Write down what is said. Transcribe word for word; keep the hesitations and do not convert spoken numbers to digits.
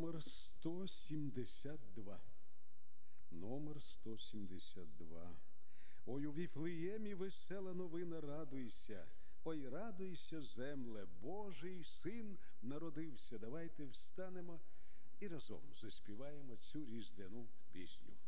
Номер сто сімдесят два. Номер сто сімдесят два. Ой, у Віфлеємі весела новина, радуйся. Ой, радуйся, земле, Божий син народився. Давайте встанемо і разом заспіваємо цю різдвяну пісню.